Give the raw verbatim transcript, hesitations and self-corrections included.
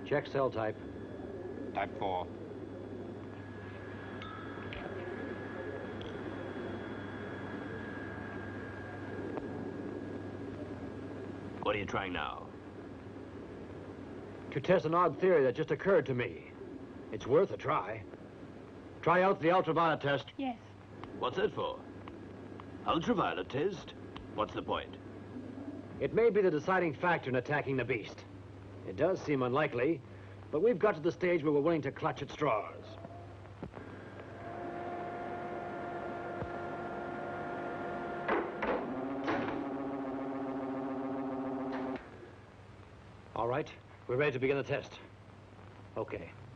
Check cell type. Type four. What are you trying now? To test an odd theory that just occurred to me. It's worth a try. Try out the ultraviolet test. Yes. What's that for? Ultraviolet test? What's the point? It may be the deciding factor in attacking the beast. It does seem unlikely, but we've got to the stage where we're willing to clutch at straws. All right, we're ready to begin the test. Okay.